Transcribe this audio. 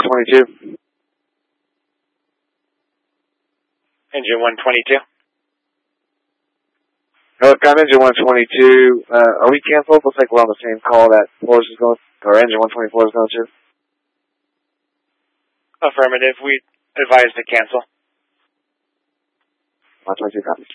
122. Engine 122. Helicom engine 122. Are we canceled? Looks like we're on the same call that Forrest is going, or engine 124 is going to. Affirmative. We advise to cancel. 122 copies.